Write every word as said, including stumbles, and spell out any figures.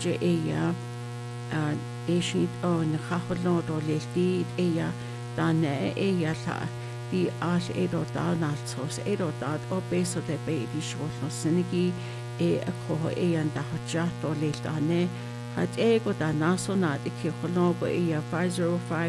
Roger Aya, Asian on Haholo or Lady Aya, Dane Aya, the Ash Edo Danalsos, Edo Dad, or base of the baby short no Senegi, E a coho A and Dahajat or Late Dane, had ego da nasona the Kihologo Aya five zero five